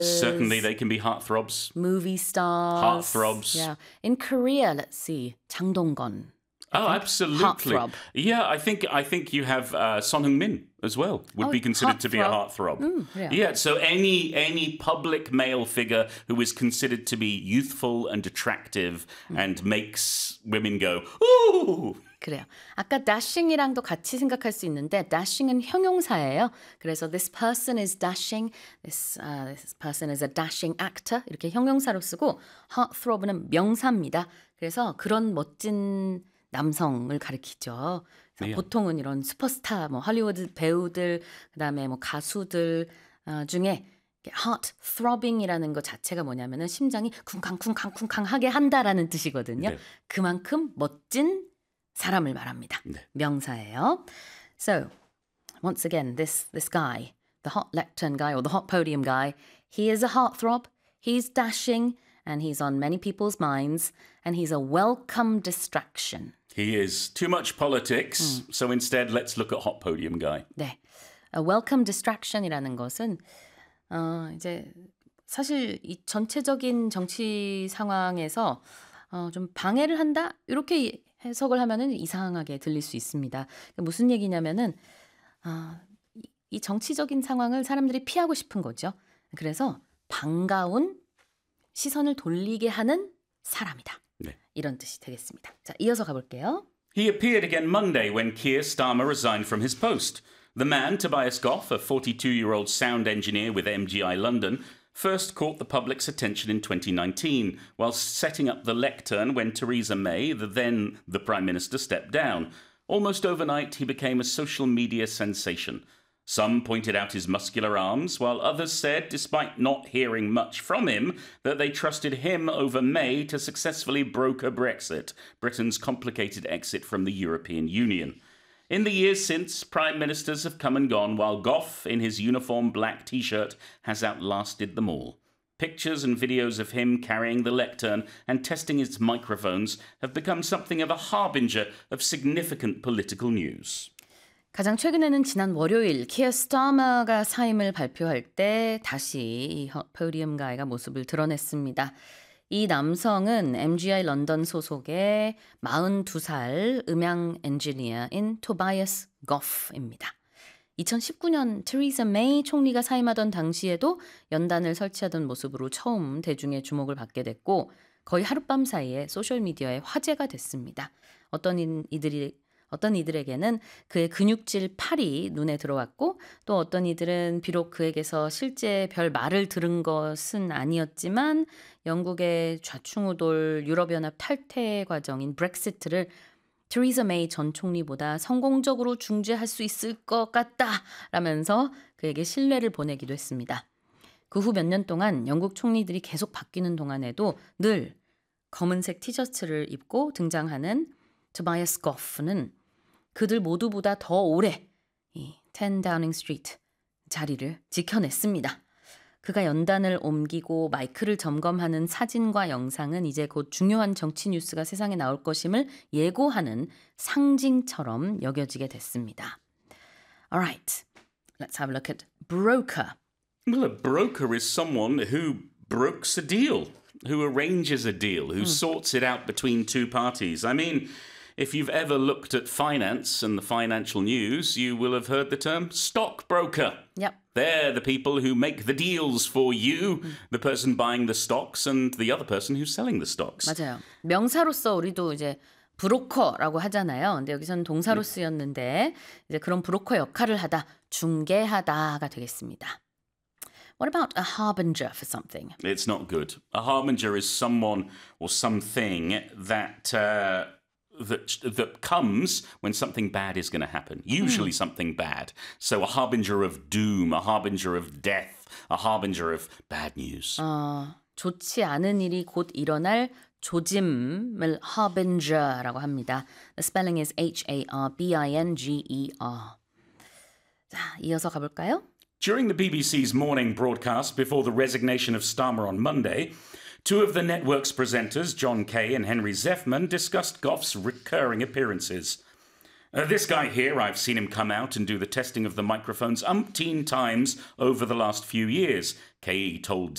Certainly they can be heartthrobs. movie stars. Heartthrobs. Yeah. In Korea, let's see, 장동건. Oh, absolutely. Heartthrob. Yeah, I think you have Son Heung-min as well would be considered to be a heartthrob. Yeah, so any public male figure who is considered to be youthful and attractive and makes women go, ooh! 그래요. 아까 dashing이랑도 같이 생각할 수 있는데 dashing은 형용사예요. 그래서 this person is dashing, this person is a dashing actor 이렇게 형용사로 쓰고 heartthrob는 명사입니다. 그래서 그런 멋진 남성을 가리키죠. 그래서 보통은 이런 슈퍼스타, 뭐 할리우드 배우들, 그다음에 뭐 가수들 중에 heart throbbing이라는 것 자체가 뭐냐면은 심장이 쿵쾅쿵쾅쿵쾅하게 한다라는 뜻이거든요. 네. 그만큼 멋진 사람을 말합니다. 네. 명사예요. So, once again, this guy, the hot lectern guy or the hot podium guy, he is a heartthrob, he's dashing, and he's on many people's minds, and he's a welcome distraction. He is too much politics, so instead let's look at hot podium guy. 네, a welcome distraction이라는 것은 이제 사실 이 전체적인 정치 상황에서 좀 방해를 한다 이렇게 해석을 하면은 이상하게 들릴 수 있습니다. 무슨 얘기냐면은 이 정치적인 상황을 사람들이 피하고 싶은 거죠. 그래서 반가운 시선을 돌리게 하는 사람이다. 네. 이런 뜻이 되겠습니다. 자, 이어서 가볼게요. He appeared again Monday when Keir Starmer resigned from his post. The man, Tobias Goff, a 42-year-old sound engineer with MGI London, first caught the public's attention in 2019, whilst setting up the lectern when Theresa May, the Prime Minister, stepped down. Almost overnight, he became a social media sensation. Some pointed out his muscular arms, while others said, despite not hearing much from him, that they trusted him over May to successfully broker Brexit, Britain's complicated exit from the European Union. In the years since, prime ministers have come and gone, while Goff, in his uniform black T-shirt, has outlasted them all. Pictures and videos of him carrying the lectern and testing its microphones have become something of a harbinger of significant political news. 가장 최근에는 지난 월요일 키어 스타머가 사임을 발표할 때 다시 이 포디움 가이가 모습을 드러냈습니다. 이 남성은 MGI 런던 소속의 42살 음향 엔지니어인 토바이어스 거프입니다. 2019년 테리사 메이 총리가 사임하던 당시에도 연단을 설치하던 모습으로 처음 대중의 주목을 받게 됐고 거의 하룻밤 사이에 소셜미디어에 화제가 됐습니다. 어떤 이들에게는 그의 근육질 팔이 눈에 들어왔고 또 어떤 이들은 비록 그에게서 실제 별 말을 들은 것은 아니었지만 영국의 좌충우돌 유럽연합 탈퇴 과정인 브렉시트를 테리사 메이 전 총리보다 성공적으로 중재할 수 있을 것 같다라면서 그에게 신뢰를 보내기도 했습니다. 그 후 몇 년 동안 영국 총리들이 계속 바뀌는 동안에도 늘 검은색 티셔츠를 입고 등장하는 토바이어스 거프는 그들 모두보다 더 오래 이 10 다우닝 스트리트 자리를 지켜냈습니다. 그가 연단을 옮기고 마이크를 점검하는 사진과 영상은 이제 곧 중요한 정치 뉴스가 세상에 나올 것임을 예고하는 상징처럼 여겨지게 됐습니다. Alright, let's have a look at broker. Well, a broker is someone who brokes a deal, who arranges a deal, who sorts it out between two parties. I mean, if you've ever looked at finance and the financial news, you will have heard the term stockbroker. Yep. They're the people who make the deals for you, the person buying the stocks and the other person who's selling the stocks. 맞아요. 명사로서 우리도 이제 브로커라고 하잖아요. 근데 여기서는 동사로 쓰였는데 이제 그런 브로커 역할을 하다, 중개하다가 되겠습니다. What about a harbinger for something? It's not good. A harbinger is someone or something that comes when something bad is going to happen. Usually something bad. So a harbinger of doom, a harbinger of death, a harbinger of bad news. 좋지 않은 일이 곧 일어날 조짐을 harbinger라고 합니다. The spelling is H-A-R-B-I-N-G-E-R. 자, 이어서 가볼까요? During the BBC's morning broadcast before the resignation of Starmer on Monday, two of the network's presenters, John Kay and Henry Zeffman, discussed Goff's recurring appearances. This guy here, I've seen him come out and do the testing of the microphones umpteen times over the last few years, Kay told